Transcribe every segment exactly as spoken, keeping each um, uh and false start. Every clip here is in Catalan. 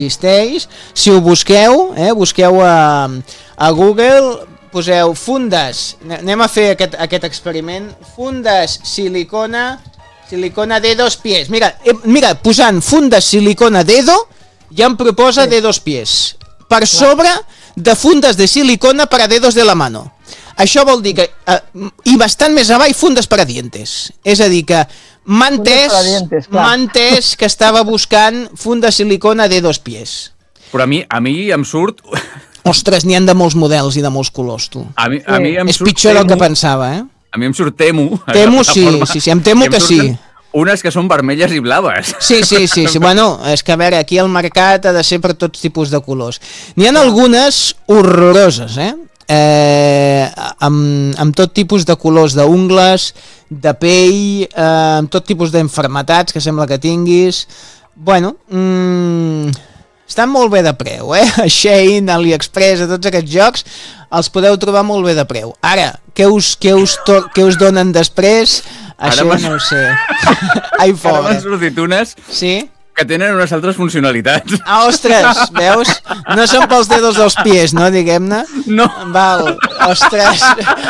existeix. Si ho busqueu, eh, busqueu a, a Google, poseu fundes, anem a fer aquest, aquest experiment, fundes silicona, silicona de dos pies. Mira, eh, mira, posant fundes silicona dedo, ja em proposa sí. de dos pies. Per sobre de fundes de silicona para dedos de la mano. Això vol dir que, eh, i bastant més avall, fundes para dientes. És a dir que m'ha entès, m'ha entès que estava buscant funda de silicona de dos pies. Però a mi, a mi em surt... Ostres, n'hi han de molts models i de molts colors, tu. A mi, a mi em És surt pitjor del Temu. que pensava, eh? A mi em surt Temu. Temu sí, sí, sí, em temo que sí. Unes que són vermelles i blaves. Sí, sí, sí, sí. Bueno, és que a veure, aquí el mercat ha de ser per tots tipus de colors. N'hi ha algunes horroroses, eh? Eh, amb, amb tot tipus de colors d'ungles, de pell, eh, amb tot tipus d'enfermetats que sembla que tinguis. Bueno, mmm, estan molt bé de preu, eh? A Shein, AliExpress, a tots aquests jocs els podeu trobar molt bé de preu. Ara, què us, què us, to, què us donen després? Això no ho sé. Ai, ara m'han sortit unes sí? que tenen unes altres funcionalitats. Ah, ostres, veus? No són pels dedos dels pies, no, diguem-ne? No. Val, ostres.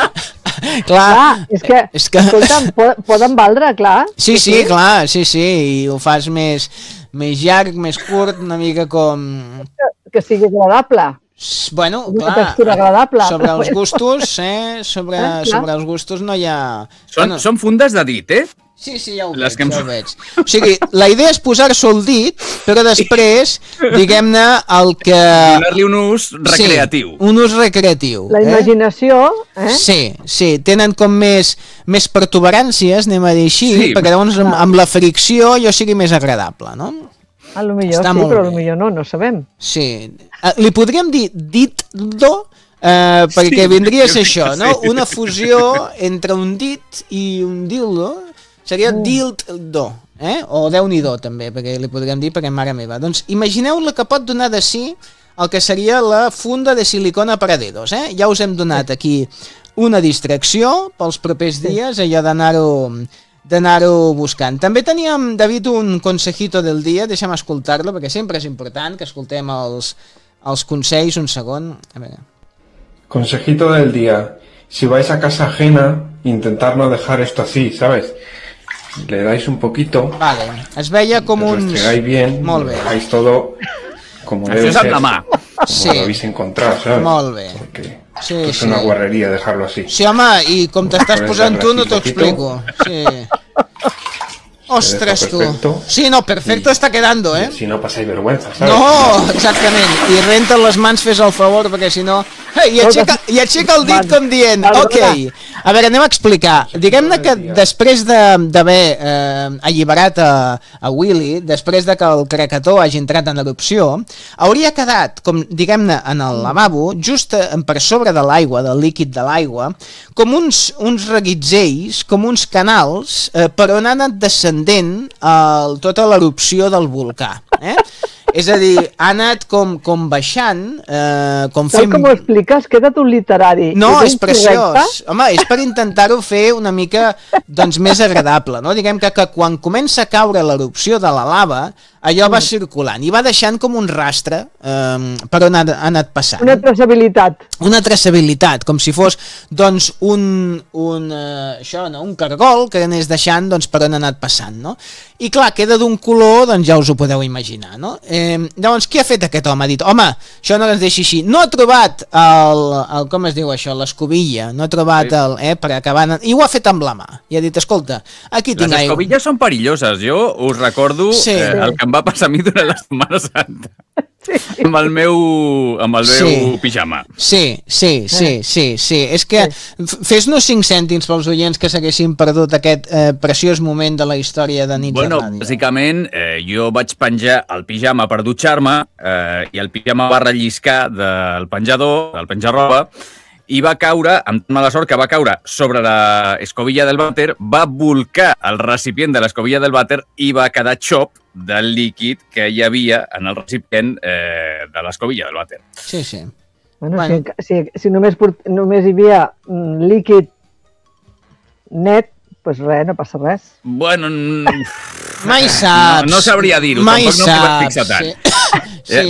Clar, clar, és que, és que... escolta'm, poden valdre, clar. Sí, sí, sí, clar, sí, sí, i ho fas més, més llarg, més curt, una mica com... Que, que sigui agradable. Bueno, una clar, textura agradable. Sobre els gustos, eh? Sobre, eh, sobre els gustos no hi ha... Són, bueno, són fundes de dit, eh? Sí, sí, ja ho Les veig, em... ja ho veig. O sigui, la idea és posar-s'ho al dit, però després, diguem-ne, el que... donar-li un ús recreatiu. Sí, un ús recreatiu. La imaginació, eh? eh? Sí, sí, tenen com més, més protuberàncies, anem a dir així, sí, perquè llavors amb, amb la fricció allò sigui més agradable, no? A lo millor Està sí, però a lo millor no, no sabem. Sí. Uh, li podríem dir dit-do, uh, perquè sí, vindria a ser això, no? Sí. Una fusió entre un dit i un dildo, seria mm. dilt-do, eh? O Déu-n'hi-do també, perquè li podríem dir perquè mare meva. Doncs imagineu la que pot donar de si el que seria la funda de silicona para dedos, eh? Ja us hem donat aquí una distracció pels propers dies, allò d'anar-ho... d'anar-ho buscant. També teníem, David, un consejito del dia, deixa'm escoltar-lo, perquè sempre és important que escoltem els, els consells, un segon. A veure. Consejito del día. Si vais a casa ajena, intentar no dejar esto así, ¿sabes? Le dais un poquito. Vale, es veia com uns... Lo restregáis bien, Molt bé. lo dejáis todo como Això debe és amb ser. la mà. Como Sí. lo habéis encontrado, ¿sabes? Molt bé. Porque Sí, esto es sí. una guarrería dejarlo así. Sí, home, i com t'estàs Pones posant tu no el t'ho ratito. explico. Sí. Ostres, tu. perfecto. Sí, no, perfecto Y- está quedando, eh? Si no pasáis vergüenza, ¿sabes? No, exactament. I renta't les mans, fes el favor, perquè si no... Hey, I aixeca, i aixeca el dit com dient, ok. A veure, anem a explicar. Diguem-ne que després de- d'haver eh, alliberat a, a Willy, després de que el cracató hagi entrat en erupció, hauria quedat, com diguem-ne, en el lavabo, just eh, per sobre de l'aigua, del líquid de l'aigua, com uns, uns reguitzells, com uns canals, eh, per on ha anat descendent el, tota l'erupció del volcà. Eh? És a dir, ha anat com, com baixant, eh, com Tal fent... com ho expliques, queda't un literari. No, és ben preciós. correcte. Home, és per intentar-ho fer una mica doncs, més agradable, no? Diguem que, que quan comença a caure l'erupció de la lava, allò va circulant i va deixant com un rastre eh, per on ha, ha anat passant. Una traçabilitat. Una traçabilitat, com si fos doncs, un, un, eh, això, no? un cargol que anés deixant doncs, per on ha anat passant. No? I clar, queda d'un color, doncs ja us ho podeu imaginar. No? Eh, llavors, què ha fet aquest home? Ha dit, home, això no es deixi així. No ha trobat el, el com es diu això, l'escobilla, no ha trobat el... Eh, per acabar... I ho ha fet amb la mà. I ha dit, escolta, aquí tinc Les aigua. escobilles són perilloses. Jo us recordo Sí. eh, el que em va passar a mi durant la Setmana Santa. Amb el meu, amb el meu Sí. pijama. Sí, sí, sí, sí, sí. És que f- fes-nos cinc cèntims pels oients que s'haguessin perdut aquest eh, preciós moment de la història de Nits Bueno, de Ràdio. bàsicament, eh, jo vaig penjar el pijama per dutxar-me eh, i el pijama va relliscar del penjador, del penjar-roba, i va caure, amb mala sort que va caure sobre la escobilla del vàter, va volcar el recipient de l'escobilla del vàter i va quedar xop del líquid que hi havia en el recipient eh, de l'escobilla del vàter. Sí, sí. Bueno, Bueno. Si, si, si només, port, només hi havia mm, líquid net, pues res, no passa res. Bueno... Mai saps. No, no sabria dir-ho, Mai tampoc no m'hi vaig saps, fixar tant. sí. Sí.